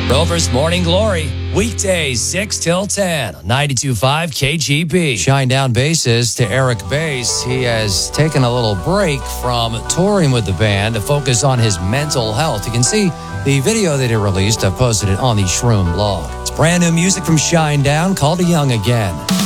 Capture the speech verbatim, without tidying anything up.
Rover's Morning Glory, weekdays six till ten, ninety-two point five K G B. Shinedown bassist Eric Bass, he has taken a little break from touring with the band to focus on his mental health. You can see the video that he released. I've posted it on the Shroom blog. It's brand new music from Shinedown called Young Again.